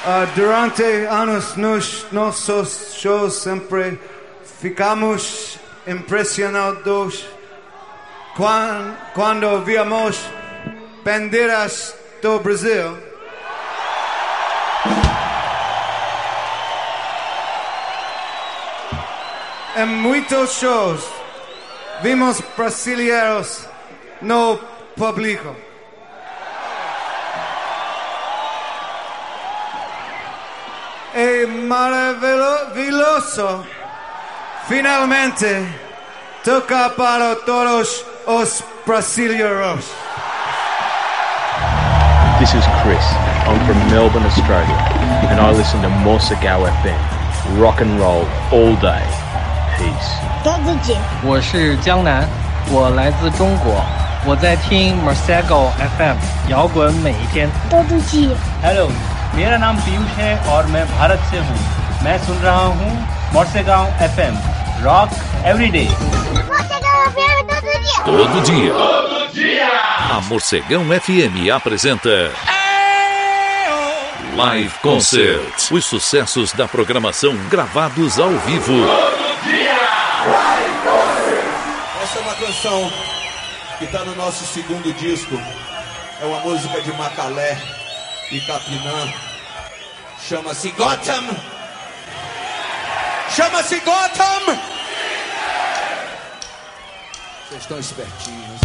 Durante anos nos nossos shows sempre ficamos impressionados quando víamos bandeiras do Brasil. Em muitos shows vimos brasileiros no público. É maravilhoso finalmente tocar para todos os brasileiros. This is Chris. I'm from Melbourne, Australia, and I listen to Morsegao FM. Rock and roll all day. Peace. 我是江南，我来自中国，我在听 Morsegao FM 摇滚每一天。 हेलो, मेरा नाम पीयूष है और मैं भारत से हूँ। मैं सुन रहा हूँ Morsegao FM Rock Everyday. Todo dia. A Morsegão FM apresenta Live Concert. Os sucessos da programação gravados ao vivo. Essa é uma canção que está no nosso segundo disco. É uma música de Macalé e Capinã. Chama-se Gotham. Chama-se Gotham. Vocês estão espertinhos.